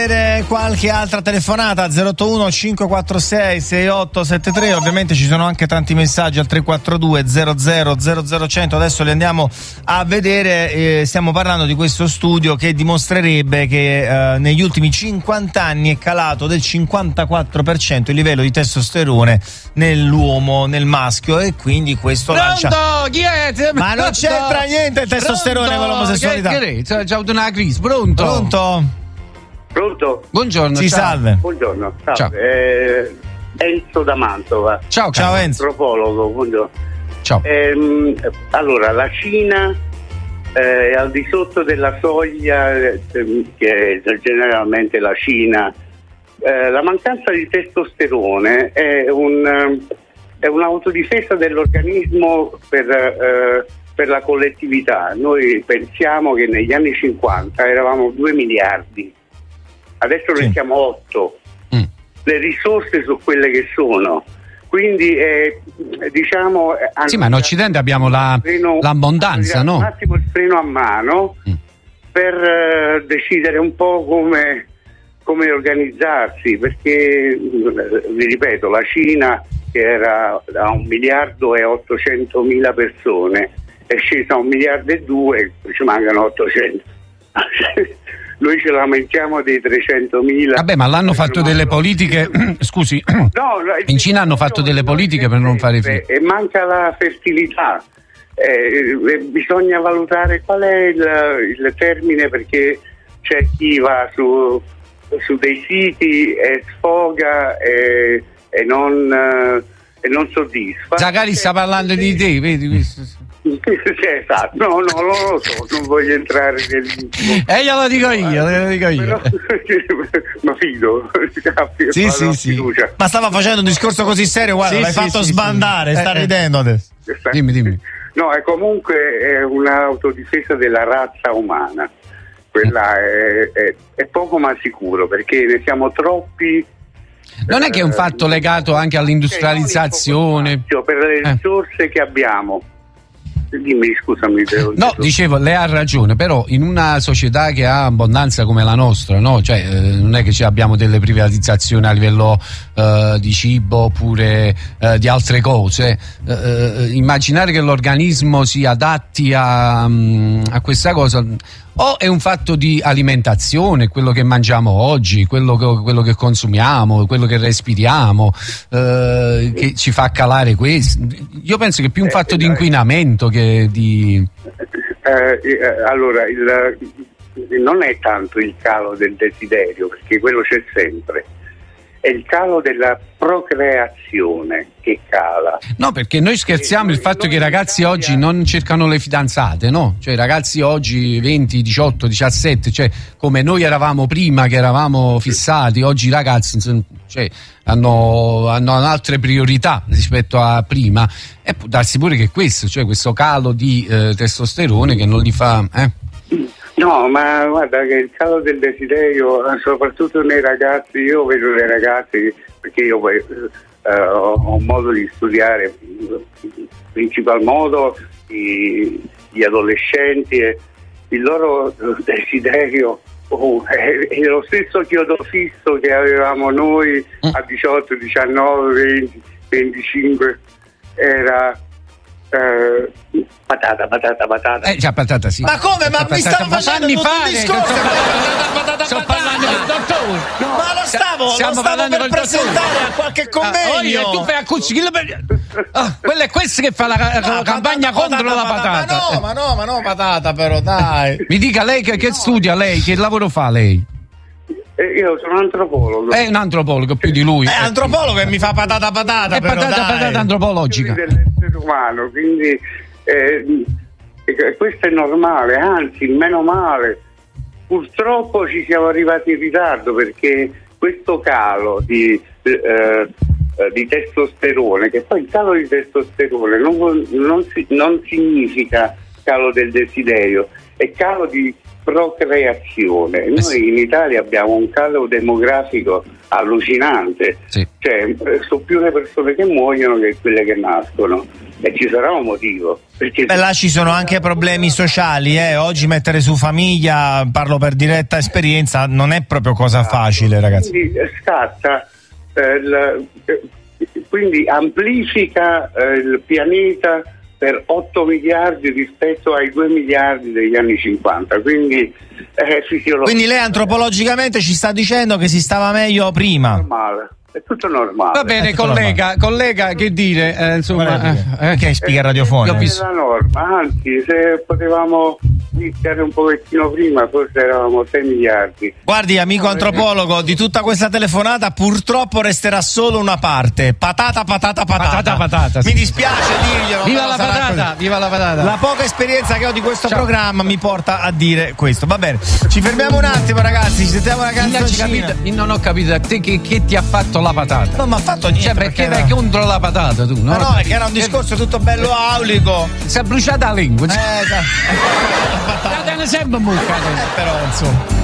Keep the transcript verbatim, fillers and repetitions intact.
vedere qualche altra telefonata. Zero otto uno cinque quattro sei sei otto sette tre. Ovviamente ci sono anche tanti messaggi al tre quattro due zero zero zero zero cento. Adesso li andiamo a vedere. Eh, stiamo parlando di questo studio che dimostrerebbe che eh, negli ultimi cinquanta anni è calato del cinquantaquattro per cento il livello di testosterone nell'uomo, nel maschio, e quindi questo Pronto? lancia... Chi è? Ma non c'entra niente il testosterone Pronto? con l'omosessualità. Che, che, c'è, c'è avuto una crisi. Pronto? Pronto? Pronto? Buongiorno. Sì, ciao. salve. Buongiorno. Ciao. Ciao. Eh, Enzo da Mantova. Ciao, Ciao caro. Enzo. Antropologo. Buongiorno. Ciao. Ehm, allora, la Cina eh, è al di sotto della soglia, eh, che è generalmente la Cina. Eh, la mancanza di testosterone è un è un'autodifesa dell'organismo per, eh, per la collettività. Noi pensiamo che negli anni cinquanta eravamo due miliardi, adesso Sì. ne siamo otto. Mm. Le risorse sono quelle che sono, quindi eh, diciamo Sì, ma in Occidente abbiamo la, freno, l'abbondanza, no? un attimo il freno a mano Mm. per eh, decidere un po' come come organizzarsi, perché vi ripeto, la Cina, che era a un miliardo e ottocentomila persone, è scesa a un miliardo e due, ci mancano ottocento. Noi ce lamentiamo dei trecentomila. Vabbè, ma l'hanno fatto delle politiche. Scusi, No, in Cina hanno fatto delle politiche per non fare figli. E manca la fertilità. Eh, eh, bisogna valutare qual è il, il termine, perché c'è chi va su su dei siti e sfoga e, e non eh, e non soddisfa. Zaccaria sta parlando di te, vedi questo? Sì, esatto, no, no, non lo so, non voglio entrare nell'intimo. E glielo dico io, glielo dico io. Però, ma fido, Sì, sì, sì. fiducia. Ma stava facendo un discorso così serio, guarda, Sì, l'hai sì, fatto sì, sbandare, sì. sta Eh, eh. ridendo adesso. Dimmi, dimmi. No, è comunque è un'autodifesa della razza umana. Quella è, è, è poco ma sicuro, perché ne siamo troppi. Non è che è un fatto legato anche all'industrializzazione? Per le risorse che abbiamo. Dimmi, scusami. Devo No, dicevo, lei ha ragione, però in una società che ha abbondanza come la nostra, no? Cioè, eh, non è che ci abbiamo delle privatizzazioni a livello eh, di cibo oppure eh, di altre cose. Eh, eh, immaginare che l'organismo si adatti a, a questa cosa, o è un fatto di alimentazione, quello che mangiamo oggi, quello che, quello che consumiamo, quello che respiriamo, eh, che ci fa calare questo. Io penso che è più un fatto di inquinamento che di... Eh, eh, allora, il, non è tanto il calo del desiderio, perché quello c'è sempre. È il calo della procreazione che cala. No, perché noi scherziamo il fatto che i ragazzi oggi non cercano le fidanzate, no? Cioè i ragazzi oggi venti, diciotto, diciassette, cioè come noi eravamo prima che eravamo fissati, oggi i ragazzi cioè, hanno, hanno altre priorità rispetto a prima, e può darsi pure che questo, cioè questo calo di eh, testosterone che non li fa... Eh? No, ma guarda che il calo del desiderio, soprattutto nei ragazzi, io vedo dei ragazzi, perché io poi eh, ho, ho un modo di studiare, in principal modo i, gli adolescenti, e il loro desiderio oh, è, è lo stesso chiodo fisso che avevamo noi a diciotto, diciannove, venti, venticinque, era... Eh, patata, patata, patata. Eh già, patata, sì. Ma come? Ma mi stavo facendo tutto fare, un discorso. sto parlando del dottore. No, ma lo stavo, lo Stiamo stavo parlando per col presentare dottore. a qualche Ah, convegno. oh, tu fai accucci, ah, quello è questo che fa la, la No, campagna patata, contro patata, la patata. Ma no, ma no, ma no, patata però, dai. Mi dica lei che, che studia lei, che lavoro fa lei? Eh, io sono antropologo. È un antropologo più di lui. È antropologo che mi fa patata patata, È però, patata, dai. patata antropologica. Dell'essere umano, quindi eh, questo è normale, anzi meno male. Purtroppo ci siamo arrivati in ritardo, perché questo calo di, eh, di testosterone, che poi il calo di testosterone non, non, si, non significa calo del desiderio, è calo di procreazione. Noi in Italia abbiamo un calo demografico allucinante, sì. Cioè sono più le persone che muoiono che quelle che nascono. E ci sarà un motivo. Perché Beh, là ci sono anche problemi sociali, eh. Oggi mettere su famiglia, parlo per diretta esperienza, non è proprio cosa facile, ragazzi. Quindi scatta, eh, il, eh, quindi amplifica eh, il pianeta per otto miliardi rispetto ai due miliardi degli anni cinquanta, quindi è fisiologico. Quindi lei antropologicamente ci sta dicendo che si stava meglio prima. Normale. È tutto normale. Va bene, tutto collega, normale. collega, che dire? Eh, insomma, eh, eh, che hai spiega radiofonica? L'ho visto. È la norma, anzi, se potevamo iniziare un pochettino prima, forse eravamo sei miliardi. Guardi, amico antropologo, di tutta questa telefonata purtroppo resterà solo una parte. Patata, patata, patata. Patata, patata, sì. Mi dispiace dirglielo. Viva però la sarà patata, così. viva la patata. La poca esperienza che ho di questo Ciao. programma mi porta a dire questo. Va bene, ci fermiamo un attimo, ragazzi. Ci sentiamo una canzoncina. Non ho capito a te che, che ti ha fatto la patata. Non mi ha fatto niente. Cioè, perché era- vai contro la patata tu, no? Ma no, perché era un discorso tutto bello aulico. Si è bruciata la lingua. Eh, da- Date sempre un buccato. eh, però insomma.